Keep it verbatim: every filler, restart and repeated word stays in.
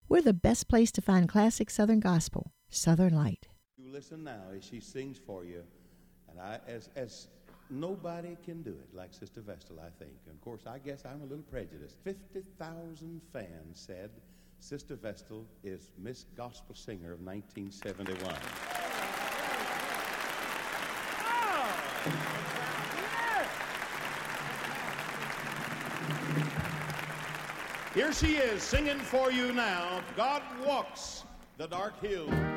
We're the best place to find classic Southern gospel, Southern Light. You listen now as she sings for you, and I, as as nobody can do it like Sister Vestal, I think. And of course, I guess I'm a little prejudiced. Fifty thousand fans said Sister Vestal is Miss Gospel Singer of nineteen seventy-one. Here she is singing for you now. God walks the dark hill.